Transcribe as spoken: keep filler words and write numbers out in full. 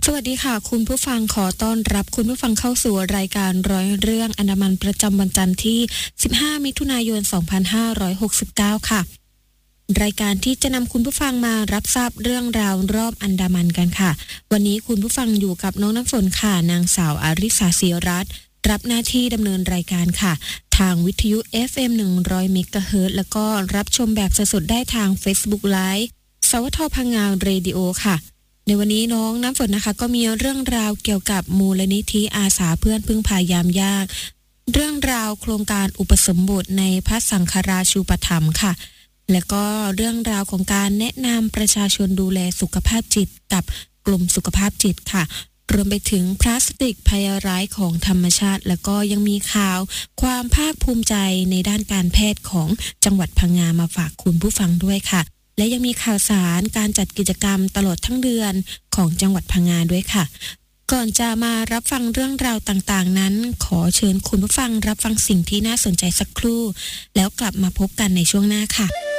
สวัสดีค่ะคุณผู้ฟังขอต้อนรับคุณผู้ฟังเข้าสู่รายการร้อยเรื่องอันดามันประจำวันจันทร์ที่สิบห้ามิถุนายนสองพันห้าร้อยหกสิบเก้าค่ะรายการที่จะนำคุณผู้ฟังมารับทราบเรื่องราวรอบอันดามันกันค่ะวันนี้คุณผู้ฟังอยู่กับน้องน้ำฝนค่ะนางสาวอาริสาศิรัตน์รับหน้าที่ดำเนินรายการค่ะทางวิทยุ เอฟ เอ็ม หนึ่งร้อย เมกะเฮิรตซ์แล้วก็รับชมแบบสดๆได้ทาง Facebook Live สวทพังงาเรดิโอค่ะในวันนี้น้องน้ำฝนนะคะก็มีเรื่องราวเกี่ยวกับมูลนิธิอาสาเพื่อนพึ่งพายามยากเรื่องราวโครงการอุปสมบทในพระสังฆราชูปถัมภ์ค่ะและก็เรื่องราวของการแนะนำประชาชนดูแลสุขภาพจิตกับกลุ่มสุขภาพจิตค่ะรวมไปถึงพลาสติกภัยร้ายของธรรมชาติแล้วก็ยังมีข่าวความภาคภูมิใจในด้านการแพทย์ของจังหวัดพังงามาฝากคุณผู้ฟังด้วยค่ะและยังมีข่าวสารการจัดกิจกรรมตลอดทั้งเดือนของจังหวัดพังงาด้วยค่ะก่อนจะมารับฟังเรื่องราวต่างๆนั้นขอเชิญคุณผู้ฟังรับฟังสิ่งที่น่าสนใจสักครู่แล้วกลับมาพบกันในช่วงหน้าค่ะ